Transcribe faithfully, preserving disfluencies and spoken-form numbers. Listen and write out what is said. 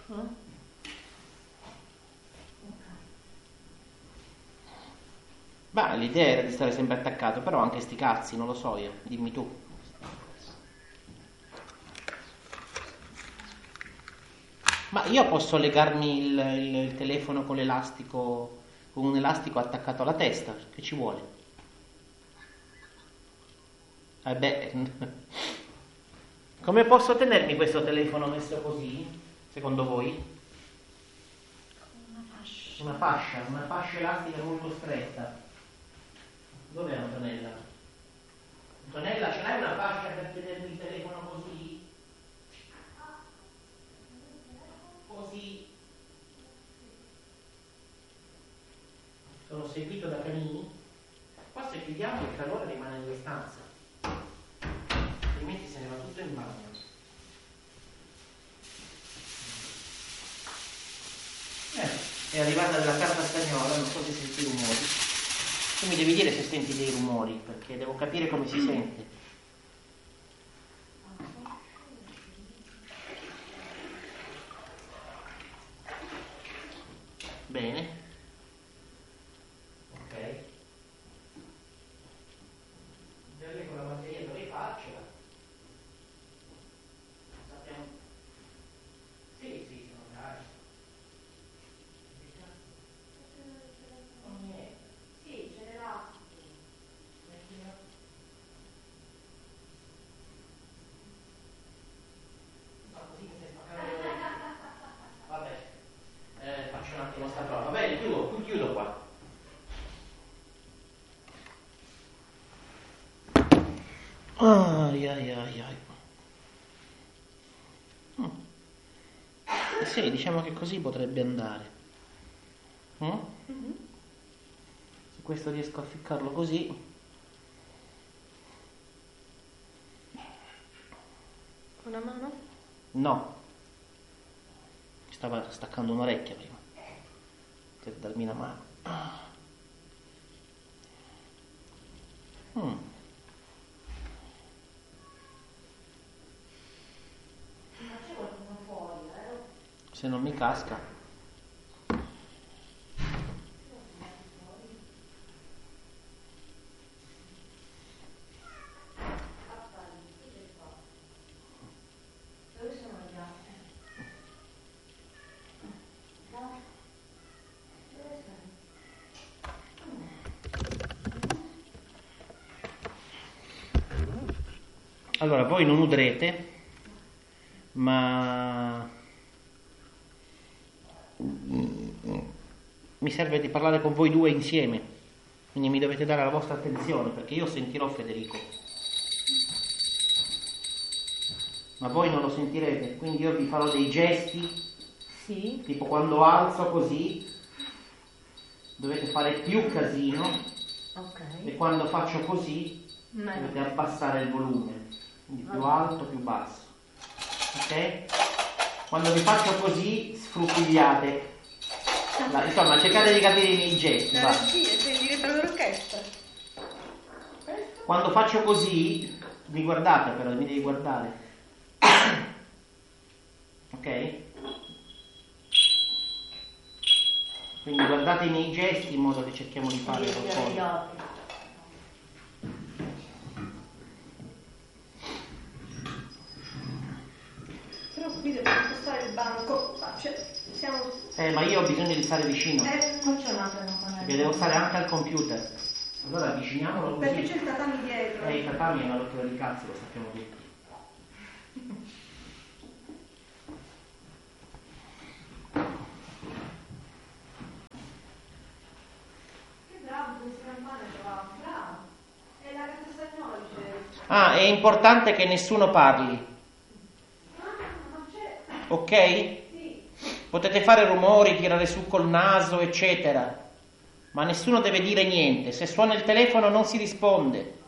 Eh? Beh, l'idea era di stare sempre attaccato, però anche sti cazzi, non lo so io, dimmi tu. Ma io posso legarmi il, il, il telefono con l'elastico, con un elastico attaccato alla testa, che ci vuole? Eh beh, come posso tenermi questo telefono messo così, secondo voi? Una fascia. Una fascia, una fascia elastica molto stretta. Dov'è Antonella? Antonella, ce l'hai una fascia per tenermi il telefono così? Così. Sono seguito da canini. Qua se chiudiamo il calore rimane nelle stanze, altrimenti se ne va tutto in bagno. Eh, è arrivata della carta stagnola, non so se senti i rumori. Tu mi devi dire se senti dei rumori, perché devo capire come si sente. Bene. Ok. Già con la batteria dovrei farcela. Sappiamo. Sì, sì, sono carichi. Non niente. Sì, ce ne va. No, così mi stai spaccando le orecchie. Vabbè. Eh, faccio un attimo sta prova. Va bene, chiudo, chiudo qua. Ai ai ai ai. Mm. Eh sì, diciamo che così potrebbe andare. Mm? Mm-hmm. Se questo riesco a ficcarlo così. Una mano? No. Mi stava staccando un'orecchia prima. Per darmi una mano. Mm. Se non mi casca. Allora, voi non udrete, ma mi serve di parlare con voi due insieme, quindi mi dovete dare la vostra attenzione, perché io sentirò Federico, ma voi non lo sentirete, quindi io vi farò dei gesti, sì, tipo quando alzo così, dovete fare più casino, ok, e quando faccio così meno. dovete abbassare il volume, quindi più alto, più basso, ok? Quando vi faccio così sfrucigliate. La, insomma, cercate di capire i miei gesti. La regia, sei il direttore d'orchestra. Quando faccio così, mi guardate però, mi devi guardare. Ok? Quindi guardate i miei gesti in modo che cerchiamo di fare qualcosa. Però qui dobbiamo spostare il banco. Cioè, siamo... Eh, ma io ho bisogno di stare vicino. Eh, non c'è un'altra campanella. Perché devo stare anche al computer. Allora avviciniamolo così. Perché c'è il tatami dietro. Eh, il tatami è una rottura di cazzo, lo sappiamo tutti. Che bravo, questa campana bravo. Bravo. È la carta stagnola, dice. Ah, è importante che nessuno parli. Non c'è. Ok? Sì. Potete fare rumori, tirare su col naso, eccetera. Ma nessuno deve dire niente. Se suona il telefono non si risponde.